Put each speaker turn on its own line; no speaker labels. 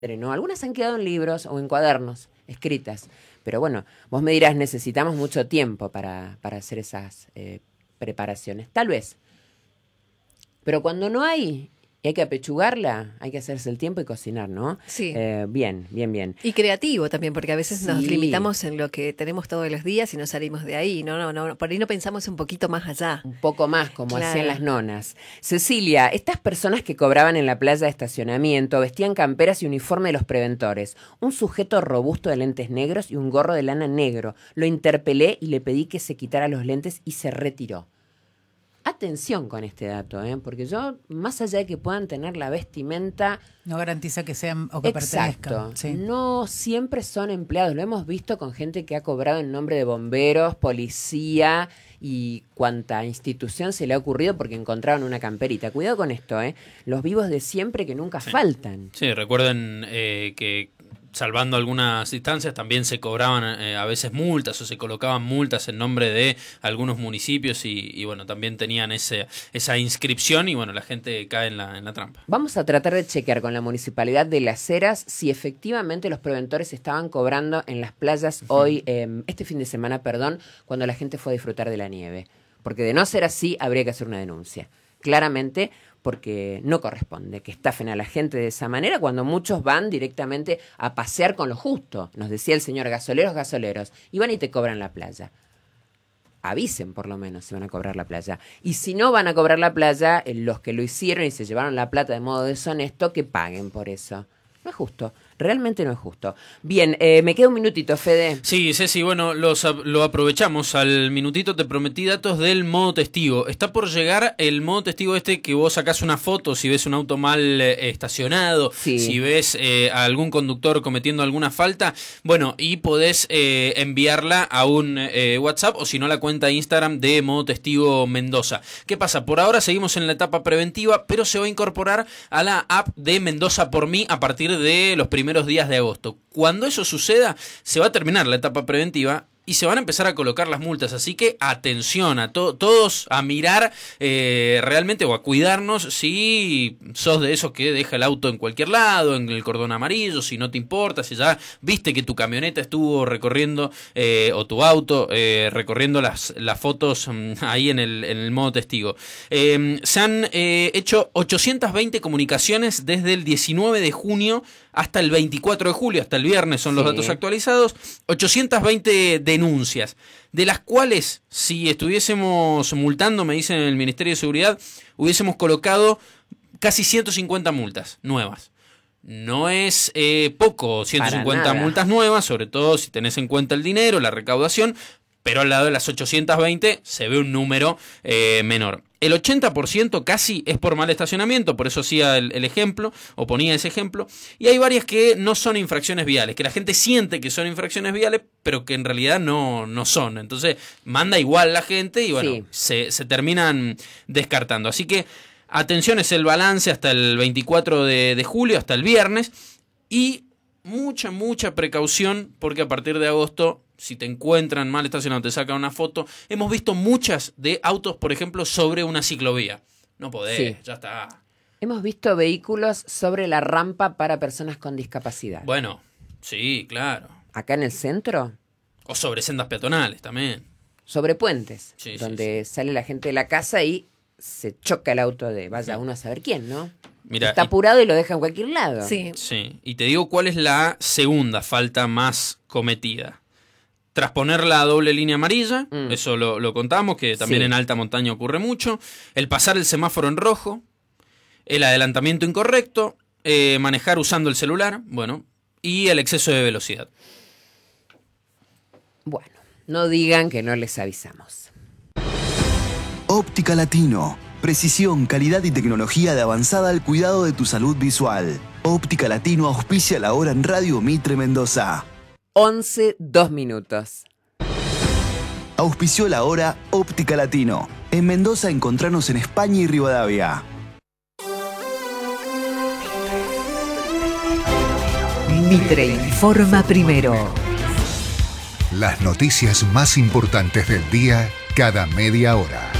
¿no? Algunas han quedado en libros o en cuadernos, escritas. Pero bueno, vos me dirás, necesitamos mucho tiempo para hacer esas preparaciones. Tal vez. Pero cuando no hay... Y hay que apechugarla, hay que hacerse el tiempo y cocinar, ¿no?
Sí.
Bien.
Y creativo también, porque a veces nos
Sí.
limitamos en lo que tenemos todos los días y no salimos de ahí. No, por ahí no pensamos un poquito más allá.
Un poco más, como
Claro.
hacían las nonas. Cecilia, estas personas que cobraban en la playa de estacionamiento vestían camperas y uniforme de los preventores. Un sujeto robusto de lentes negros y un gorro de lana negro. Lo interpelé y le pedí que se quitara los lentes y se retiró. Atención con este dato, porque yo, más allá de que puedan tener la vestimenta...
No garantiza que sean o que
Exacto.
pertenezcan. Sí.
No siempre son empleados. Lo hemos visto con gente que ha cobrado en nombre de bomberos, policía y cuanta institución se le ha ocurrido porque encontraron una camperita. Cuidado con esto, los vivos de siempre que nunca faltan.
Sí, recuerden que salvando algunas distancias también se cobraban a veces multas o se colocaban multas en nombre de algunos municipios y bueno, también tenían esa inscripción y bueno, la gente cae en la trampa.
Vamos a tratar de chequear con la Municipalidad de Las Heras si efectivamente los preventores estaban cobrando en las playas hoy, este fin de semana, cuando la gente fue a disfrutar de la nieve. Porque de no ser así, habría que hacer una denuncia. Claramente, porque no corresponde que estafen a la gente de esa manera cuando muchos van directamente a pasear con lo justo. Nos decía el señor gasoleros, y van y te cobran la playa. Avisen por lo menos si van a cobrar la playa. Y si no van a cobrar la playa, los que lo hicieron y se llevaron la plata de modo deshonesto, que paguen por eso. No es justo, realmente no es justo. Bien, me queda un minutito, Fede.
Sí, Ceci, bueno, lo aprovechamos al minutito, te prometí datos del modo testigo. Está por llegar el modo testigo que vos sacás una foto si ves un auto mal estacionado,
Sí.
si ves a algún conductor cometiendo alguna falta, bueno, y podés enviarla a un WhatsApp o si no a la cuenta de Instagram de modo testigo Mendoza. ¿Qué pasa? Por ahora seguimos en la etapa preventiva, pero se va a incorporar a la app de Mendoza por mí a partir de los primeros días de agosto. Cuando eso suceda, se va a terminar la etapa preventiva y se van a empezar a colocar las multas, así que atención a todos a mirar realmente o a cuidarnos si sos de esos que deja el auto en cualquier lado, en el cordón amarillo, si no te importa, si ya viste que tu camioneta estuvo recorriendo o tu auto recorriendo las fotos ahí en el modo testigo. Se han hecho 820 comunicaciones desde el 19 de junio hasta el 24 de julio, hasta el viernes son los datos actualizados, 820 denuncias, de las cuales, si estuviésemos multando, me dicen en el Ministerio de Seguridad, hubiésemos colocado casi 150 multas nuevas. No es poco, 150 multas nuevas, sobre todo si tenés en cuenta el dinero, la recaudación, pero al lado de las 820 se ve un número menor. El 80% casi es por mal estacionamiento, por eso hacía el ejemplo, o ponía ese ejemplo, y hay varias que no son infracciones viales, que la gente siente que son infracciones viales, pero que en realidad no son. Entonces manda igual la gente y bueno, se terminan descartando. Así que atención, es el balance hasta el 24 de julio, hasta el viernes, y mucha precaución, porque a partir de agosto, si te encuentran mal estacionado, te sacan una foto. Hemos visto muchas de autos, por ejemplo, sobre una ciclovía. No podés, ya está.
Hemos visto vehículos sobre la rampa para personas con discapacidad.
Bueno, sí, claro.
¿Acá en el centro?
O sobre sendas peatonales también.
Sobre puentes,
Sí,
donde sale la gente de la casa y se choca el auto de vaya uno a saber quién, ¿no?
Mira,
está apurado y lo deja en cualquier lado.
Sí.
Sí, y te digo cuál es la segunda falta más cometida. Trasponer la doble línea amarilla, eso lo contamos, que también en alta montaña ocurre mucho. El pasar el semáforo en rojo, el adelantamiento incorrecto, manejar usando el celular, bueno, y el exceso de velocidad.
Bueno, no digan que no les avisamos.
Óptica Latino. Precisión, calidad y tecnología de avanzada al cuidado de tu salud visual. Óptica Latino auspicia la hora en Radio Mitre Mendoza.
11, 2 minutos.
Auspició la hora Óptica Latino. En Mendoza encontranos en España y Rivadavia.
Mitre informa primero.
Las noticias más importantes del día cada media hora.